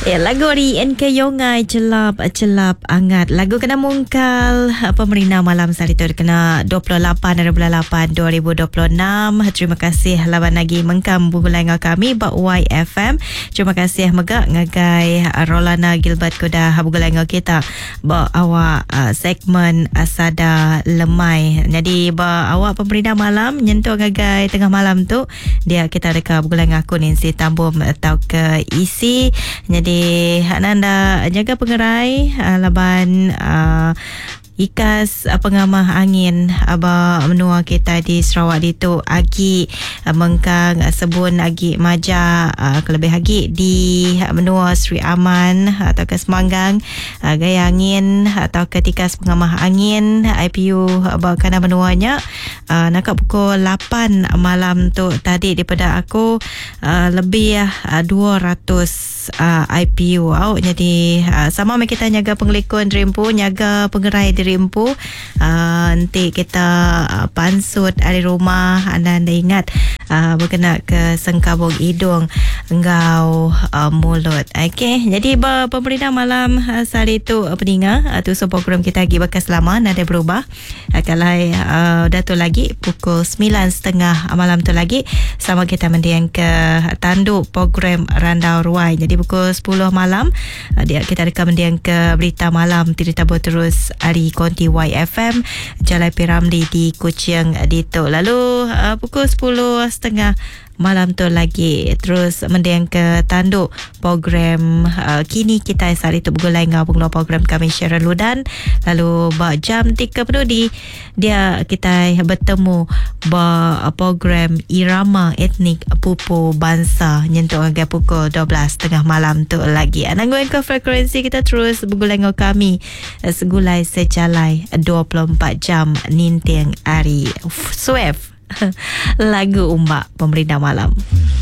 Lagu dari NK Yongai celap angat. Lagu kena mungkal pemerintah malam saat itu kena 28/8/2026. Terima kasih lawan lagi mengkam bubulan dengan kami Bak YFM. Terima kasih megak ngagai Rolana Gilbert kuda bubulan dengan kita Bak awak segmen Sada Lemai. Jadi Bak awak pemerintah malam nyentuh ngagai tengah malam tu dia kita dekat bubulan dengan aku ni si tambum atau ke isi. Jadi Nanda jaga pengerai laban ikas pengamah angin aba menua kita di Sarawak itu agi mengkang sebun agi maja kelebih agi di menua Sri Aman atau ke Semanggang gaya angin atau ketika pengamah angin IPU aba kana menuanya nak pukul 8 malam tu tadi daripada aku lebih 200 IPU jadi sama kita nyaga pengelikun Rimpu nyaga pengerai di Rimpu nanti kita pansut dari rumah anda ingat berkena ke sengkabung hidung engkau mulut. Okey, jadi pemerintah malam saat itu peninga tu program kita lagi bekas lama ada berubah kalau datuk lagi pukul 9.30 malam tu lagi sama kita mendiang ke tanduk program Randau Ruai. Jadi pukul 10 malam dia kita akan mendiang ke berita malam tidak terus hari Konti YFM Jalan Piramli di Kuching dito. Lalu pukul 10.30 malam tu lagi terus mendiang ke tanduk program kini kita saat itu bergulai dengan program kami Sharon Ludan. Lalu jam 3 penuh dia kita bertemu program Irama Etnik Pupu Bangsa nyentuh agak pukul 12.30 malam tu lagi. Anangguan ke frekuensi kita terus bergulai dengan kami segulai secalai 24 jam nintiang hari Swift lagu umbak pemerintah malam.